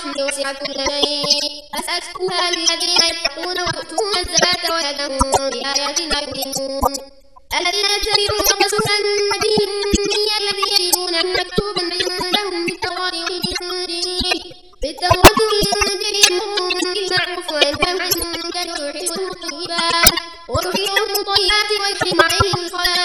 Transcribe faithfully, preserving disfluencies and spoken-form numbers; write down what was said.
الرحمن وسع كل شيء فسأكتبها للذين يتقون ويؤتون الزكاة ويذرون بآياتنا يؤمنون الذين يتبعون رسول النبي الأمي الذي يجدونه مكتوبا عندهم في التوراة والإنجيل بالتوراة والإنجيل يأمرون بالمعروف وينهون عن المنكر ويحل لهم الطيبات ويحل لهم الطيبات ويحرم عليهم الخبائث